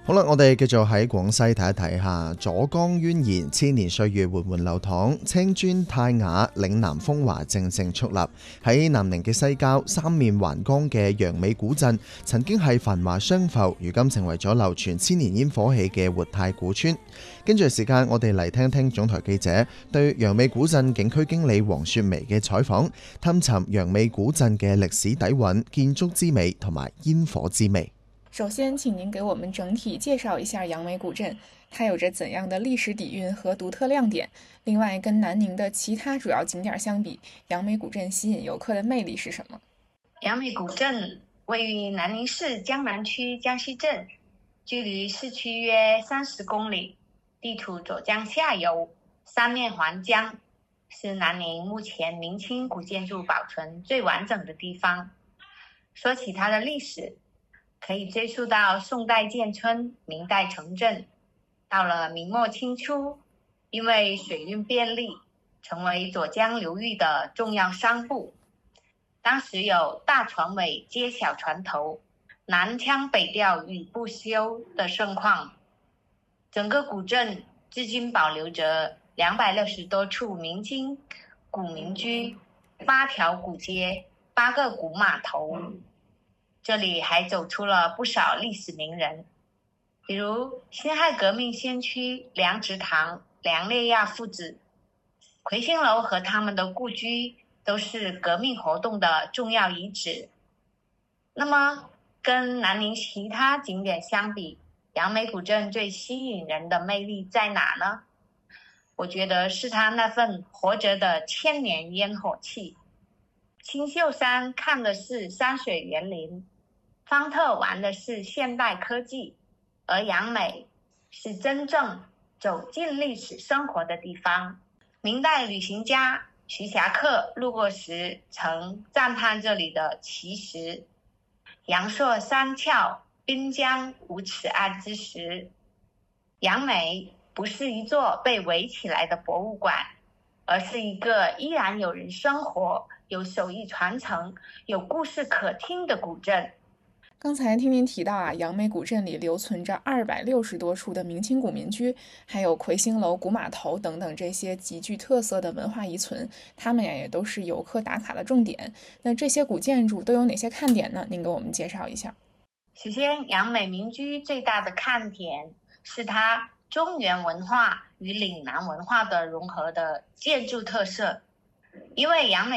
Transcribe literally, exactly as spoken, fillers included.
好啦，我哋繼續喺廣西睇一睇下左江蜿蜒，千年歲月緩緩流淌，青磚泰雅，嶺南風華靜靜矗立。喺南寧嘅西郊，三面環江嘅楊美古鎮，曾經係繁華相浮，如今成為咗流傳千年煙火氣嘅活態古村。跟住時間，我哋嚟聽聽總台記者對楊美古鎮景區經理黃雪薇嘅採訪，探尋楊美古鎮嘅歷史底蘊、建築之美同埋煙火之味。 首先，請您給我們整體介紹一下楊美古鎮，它有着怎樣的歷史底蘊和獨特亮點？另外，跟南寧的其他主要景點相比，楊美古鎮吸引遊客的魅力是什麼？ 楊美古鎮位於南寧市江南區江西鎮，距離市區約三十公里，地處左江下游，三面環江，是南寧目前明清古建築保存最完整的地方。說起它的歷史，可以追溯到宋代建村，明代城鎮，到了明末清初，因為水運便利，成為左江流域的重要商埠。當時有大船尾接小船頭，南腔北調語不休的盛況。整個古鎮至今保留着兩百六十多處明清古民居，八條古街，八個古碼頭。這裡還走出了不少歷史名人，比如辛亥革命先驅梁植堂、梁烈亞父子，魁星樓和他們的故居都是革命活動的重要遺址。那麼，跟南寧其他景點相比，楊美古鎮最吸引人的魅力在哪呢？我覺得是它那份活着的千年煙火氣。青秀山看的是山水園林，方特玩的是現代科技，而楊美是真正走進歷史生活的地方。明代旅行家徐霞客路過時曾讚嘆這裡的奇石，陽朔三峭，濱江無此岸之石。楊美不是一座被圍起來的博物館，而是一個依然有人生活、有手藝傳承、有故事可聽的古鎮。 剛才聽您提到啊，楊美古鎮裡留存着二百六十多處的明清古民居，還有魁星樓、古碼頭等等這些極具特色的文化遺存，它們呀也都是遊客打卡的重點。那這些古建築都有哪些看點呢？您給我們介紹一下。 首先，楊美民居最大的看點是它中原文化與嶺南文化的融合的建築特色，因為楊美